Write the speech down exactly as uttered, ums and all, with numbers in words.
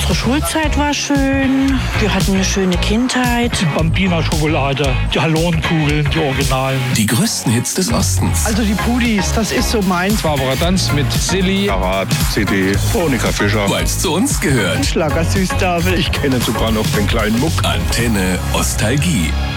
Unsere Schulzeit war schön. Wir hatten eine schöne Kindheit. Die Bambina-Schokolade, die Hallonenkugeln, die Originalen. Die größten Hits des Ostens. Also die Pudis, das ist so meins. Barbara Danz mit Silly. Karat, C D, Monika Fischer. Weil's zu uns gehört. Schlager Süßtafel. Ich kenne sogar noch den kleinen Muck. Antenne Ostalgie.